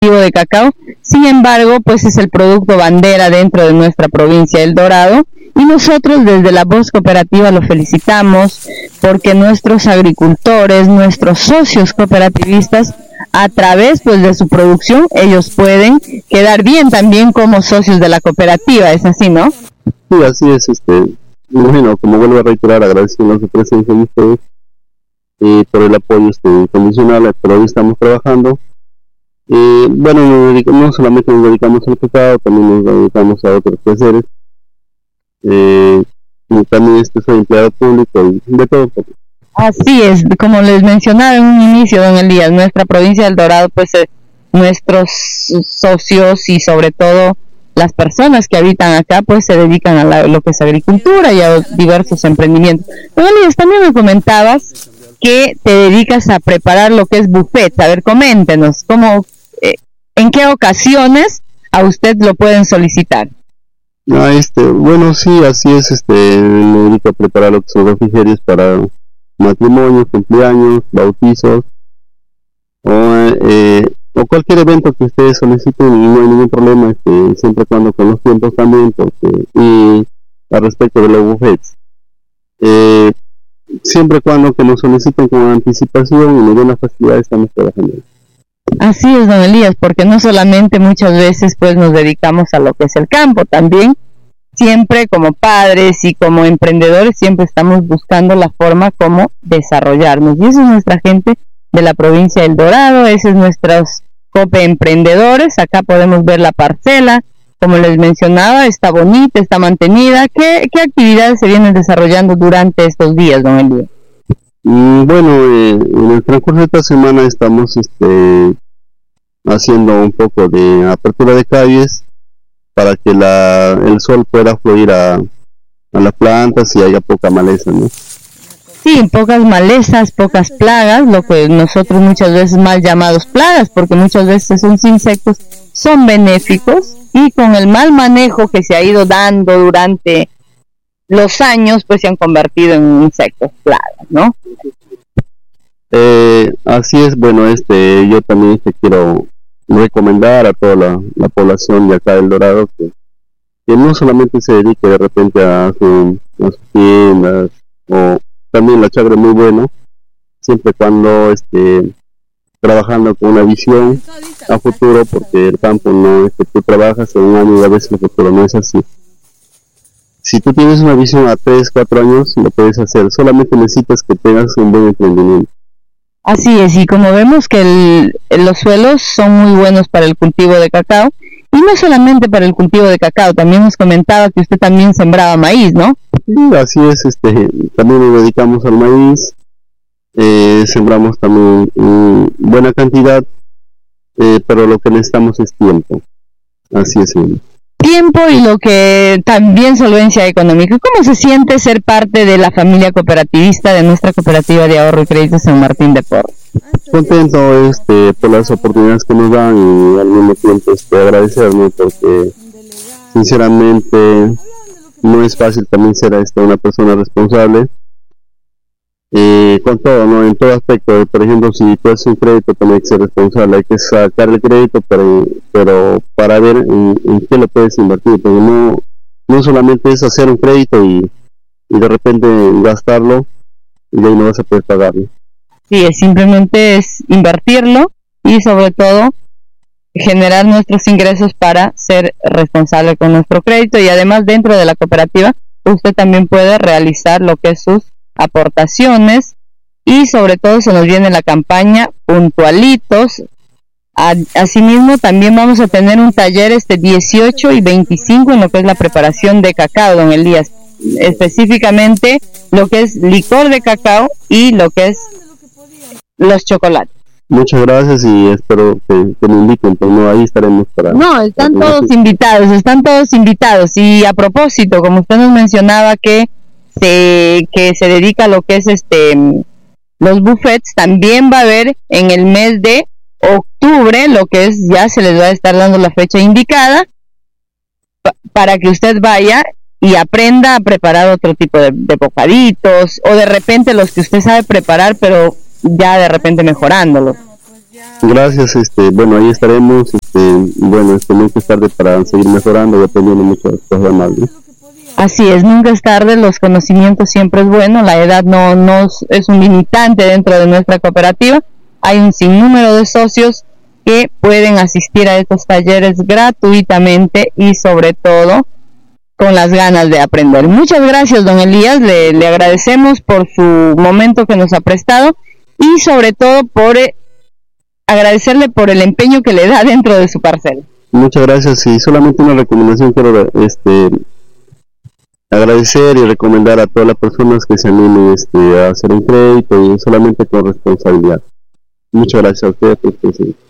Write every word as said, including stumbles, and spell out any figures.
de cacao. Sin embargo, pues es el producto bandera dentro de nuestra provincia El Dorado, y nosotros desde la Voz Cooperativa lo felicitamos porque nuestros agricultores, nuestros socios cooperativistas, a través pues de su producción, ellos pueden quedar bien también como socios de la cooperativa. ¿Es así, no? Sí, así es. Este, bueno, como vuelvo a reiterar, agradeciendo su presencia de ustedes eh, por el apoyo este, incondicional, pero hoy estamos trabajando. Eh, bueno, nos dedicamos, no solamente nos dedicamos al cacao, también nos dedicamos a otros quehaceres. Eh, y también este, soy empleado público y de todo un poco. Así es, como les mencionaba en un inicio, don Elías, nuestra provincia del Dorado, pues eh, nuestros socios y sobre todo las personas que habitan acá, pues se dedican a la, lo que es agricultura y a diversos emprendimientos. Don Elías, también me comentabas que te dedicas a preparar lo que es buffet. A ver, coméntenos, ¿cómo, eh, en qué ocasiones a usted lo pueden solicitar? Ah, este, bueno, sí, así es, este, me dedico a preparar lo que son refrigerios para matrimonios, cumpleaños, bautizos, o, eh, o cualquier evento que ustedes soliciten, y no hay ningún problema, este, siempre y cuando con los tiempos también, porque, y al respecto de los buffets, eh, siempre y cuando que nos soliciten con anticipación y ninguna facilidad, estamos trabajando. Así es, don Elías, porque no solamente muchas veces pues nos dedicamos a lo que es el campo, también siempre como padres y como emprendedores siempre estamos buscando la forma como desarrollarnos, y eso es nuestra gente de la provincia del Dorado, ese es nuestros COPE emprendedores. Acá podemos ver la parcela, como les mencionaba, está bonita, está mantenida. ¿Qué, qué actividades se vienen desarrollando durante estos días, don Elías? Mm, bueno, eh, en el transcurso de esta semana estamos este, haciendo un poco de apertura de calles para que la, el sol pueda fluir a, a las plantas y haya poca maleza, ¿no? Sí, pocas malezas, pocas plagas, lo que nosotros muchas veces mal llamados plagas, porque muchas veces esos insectos son benéficos, y con el mal manejo que se ha ido dando durante los años, pues se han convertido en insectos plagas, ¿no? Eh, así es. Bueno, este, yo también este, quiero recomendar a toda la, la población de acá del Dorado que, que no solamente se dedique de repente a, su, a sus tiendas, o también la chacra es muy bueno, siempre y cuando este, trabajando con una visión a futuro, porque el campo no es que tú trabajas en un año y a veces el futuro no es así. Si tú tienes una visión a tres, cuatro años, lo puedes hacer, solamente necesitas que tengas un buen emprendimiento. Así es, y como vemos que el, los suelos son muy buenos para el cultivo de cacao, y no solamente para el cultivo de cacao, también nos comentaba que usted también sembraba maíz, ¿no? Sí, así es, este, también nos dedicamos al maíz, eh, sembramos también um, buena cantidad, eh, pero lo que necesitamos es tiempo, así es. Sí. Tiempo y lo que también solvencia económica. ¿Cómo se siente ser parte de la familia cooperativista de nuestra cooperativa de ahorro y crédito San Martín de Porres? Contento este, por las oportunidades que nos dan, y al mismo tiempo este, agradecernos, porque sinceramente no es fácil también ser este, una persona responsable eh, con todo, ¿no? En todo aspecto. Por ejemplo, si tú haces un crédito, también hay que ser responsable, hay que sacar el crédito, pero, pero para ver en, en qué lo puedes invertir, porque no, no solamente es hacer un crédito y, y de repente gastarlo y de ahí no vas a poder pagarlo. Sí, es simplemente es invertirlo y sobre todo generar nuestros ingresos para ser responsable con nuestro crédito, y además dentro de la cooperativa usted también puede realizar lo que es sus aportaciones, y sobre todo se nos viene la campaña puntualitos. A, asimismo también vamos a tener un taller este dieciocho y veinticinco en lo que es la preparación de cacao, don Elías, específicamente lo que es licor de cacao y lo que es los chocolates. Muchas gracias y espero que, que me inviten, pues no, ahí estaremos para... No, están para todos invitados, están todos invitados. Y a propósito, como usted nos mencionaba que se, que se dedica a lo que es este los buffets, también va a haber en el mes de octubre, lo que es, ya se les va a estar dando la fecha indicada, pa- para que usted vaya y aprenda a preparar otro tipo de, de bocaditos, o de repente los que usted sabe preparar, pero ya de repente mejorándolos. Gracias, este, bueno, ahí estaremos, este, bueno, este, nunca es tarde para seguir mejorando y aprendiendo muchas cosas más, ¿no? Así es, nunca es tarde, los conocimientos siempre es bueno, la edad no, no es un limitante dentro de nuestra cooperativa, hay un sinnúmero de socios que pueden asistir a estos talleres gratuitamente y sobre todo con las ganas de aprender. Muchas gracias, don Elías, le, le agradecemos por su momento que nos ha prestado y sobre todo por eh, agradecerle por el empeño que le da dentro de su parcela. Muchas gracias, y solamente una recomendación quiero este agradecer y recomendar a todas las personas que se animen este, a hacer un crédito y solamente con responsabilidad. Muchas gracias a ustedes por su